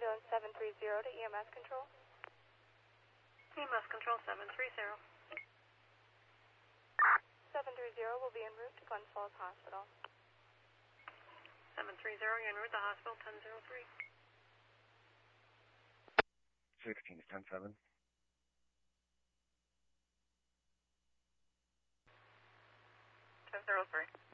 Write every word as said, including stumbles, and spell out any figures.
zone seven three zero to E M S control. E M S control seven three zero. seven three zero will be en route to Glens Falls Hospital. seven three zero, you're en route to hospital, ten zero three. sixteen is ten seven. ten zero three.